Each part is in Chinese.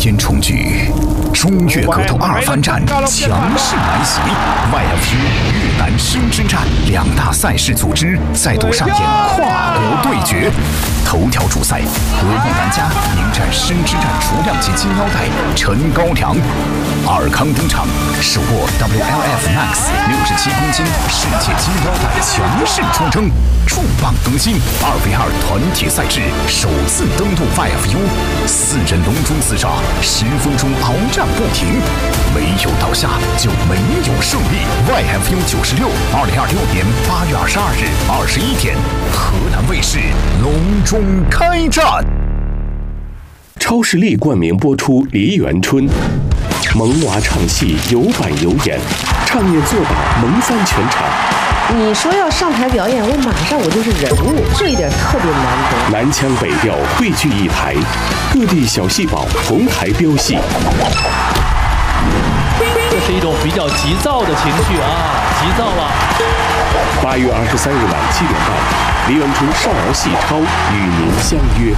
烟重聚，中越格斗二番战强势来袭。YFU 越南生之战2大赛事组织再度上演跨国对决。头条主赛，俄裔玩家迎战生之战雏量级金腰带陈高良。尔康登场，手握 WLF Max 67公斤世界金腰带强势出征。重磅更新，2v2团体赛制首次登陆 YFU，4人笼中厮杀，10分钟鏖战不停，没有倒下就没有胜利。YFU 96，2026年8月22日21点，河南卫视隆中开战。 超视力冠名播出《梨园春》，萌娃唱戏有板有眼，唱念做打萌翻全场。 你说要上台表演，我马上就是人物，这一点特别难得。 南腔北调汇聚一台，各地小戏宝同台飙戏。 这是一种比较急躁的情绪啊，急躁了。 8月23日晚7点半，梨园春少儿戏超与您相约。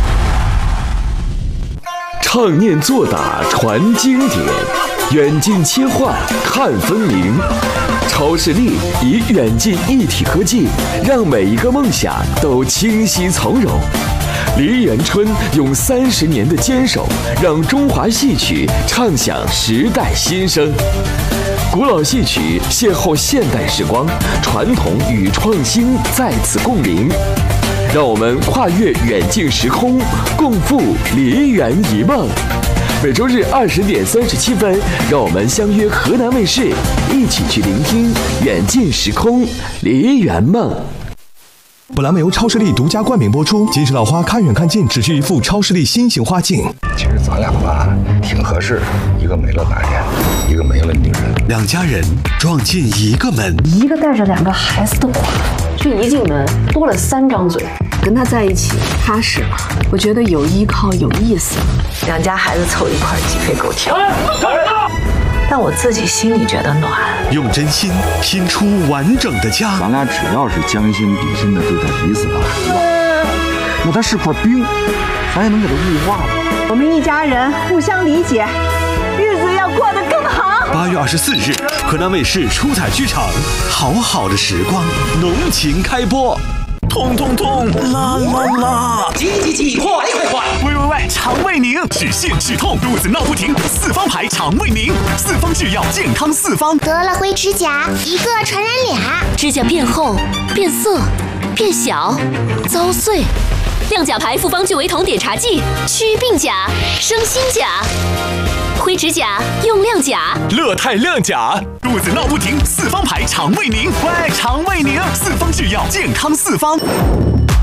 唱念做打传经典，远近切换看分明。超视力以远近一体科技，让每一个梦想都清晰从容。梨园春用30年的坚守，让中华戏曲唱响时代新生。古老戏曲邂逅现代时光，传统与创新在此共鸣。让我们跨越远近时空，共赴梨园一梦。每周日20点37分，让我们相约河南卫视，一起去聆听远近时空梨园梦。 本栏目由超视力独家冠名播出。金石老花看远看近，只需一副超视力新型花镜。 其实咱俩吧挺合适，一个没了男人，一个没了女人， 两家人撞进一个门， 一个带着2个孩子的寡妇，这一进门多了3张嘴。跟他在一起踏实吗？我觉得有依靠有意思。2家孩子凑一块鸡飞狗跳，但我自己心里觉得暖。 用真心拼出完整的家。 咱俩只要是将心比心的对待彼此的孩子，那他是块冰，咱也能给他雾化了。 我们一家人互相理解，日子要过得更好。 8月24日，河南卫视出彩剧场，好好的时光，浓情开播。 痛痛痛，啦啦啦！ 挤，快！ 喂，肠胃宁，止泻止痛，肚子闹不停，4方牌肠胃宁，4方制药，健康4方。 得了灰指甲，一个传染俩， 指甲变厚、变色、变小、遭碎。亮甲牌复方聚维酮碘茶剂，祛病甲，生新甲。灰指甲用亮甲， 乐泰亮甲，肚子闹不停，4方牌肠胃宁，喂，肠胃宁，4方制药，健康4方。